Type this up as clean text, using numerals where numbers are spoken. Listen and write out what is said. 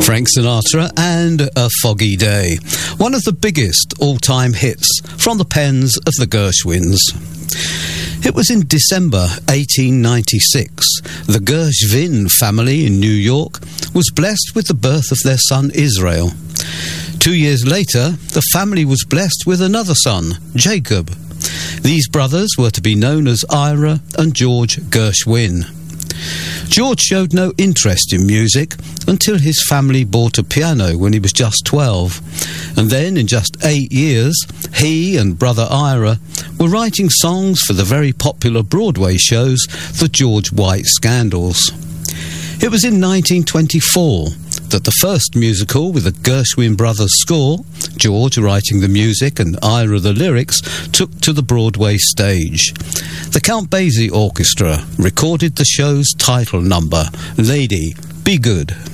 Frank Sinatra and A Foggy Day, one of the biggest all-time hits from the pens of the Gershwins. It was in December 1896. The Gershwin family in New York was blessed with the birth of their son Israel. 2 years later, the family was blessed with another son, Jacob. These brothers were to be known as Ira and George Gershwin. George showed no interest in music until his family bought a piano when he was just 12. And then, in just 8 years, he and brother Ira were writing songs for the very popular Broadway shows, The George White Scandals. It was in 1924 that the first musical with a Gershwin Brothers score, George writing the music and Ira the lyrics, took to the Broadway stage. The Count Basie Orchestra recorded the show's title number, Lady, Be Good.